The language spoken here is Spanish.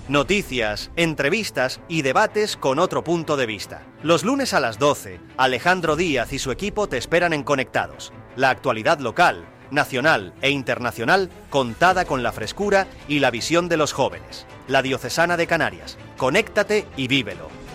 Noticias, entrevistas y debates con otro punto de vista. Los lunes a las 12, Alejandro Díaz y su equipo te esperan en Conectados. La actualidad local, nacional e internacional contada con la frescura y la visión de los jóvenes. La Diocesana de Canarias. Conéctate y vívelo.